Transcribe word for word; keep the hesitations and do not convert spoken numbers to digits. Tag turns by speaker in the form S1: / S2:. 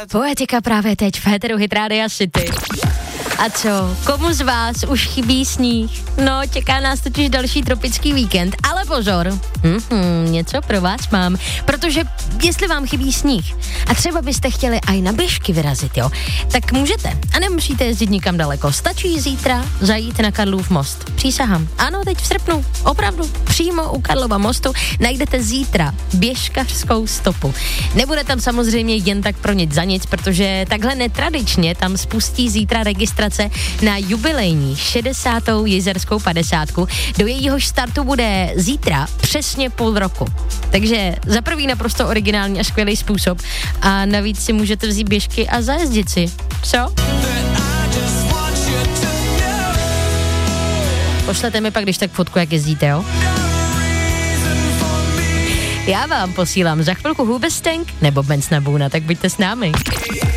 S1: Poetika právě teď v Héteru Hit Rádia City. A co, komu z vás už chybí sníh? No, čeká nás totiž další tropický víkend, ale pozor, mm-hmm, něco pro vás mám, protože jestli vám chybí sníh a třeba byste chtěli aj na běžky vyrazit, jo, tak můžete a nemusíte jezdit nikam daleko, stačí zítra zajít na Karlův most, přísahám, ano, teď v srpnu, opravdu, přímo u Karlova mostu najdete zítra běžkařskou stopu. Nebude tam samozřejmě jen tak pro nic za nic, protože takhle netradičně tam spustí zítra registrace na jubilejní šedesátou jezerskou padesátku. Do jejíhož startu bude zítra přesně půl roku. Takže za prvý naprosto originální a skvělý způsob a navíc si můžete vzít běžky a zajezdit si. Co? Pošlete mi pak když tak fotku, jak jezdíte, jo? Já vám posílám za chvilku Hoobastank nebo Benz na Buna, tak buďte s námi.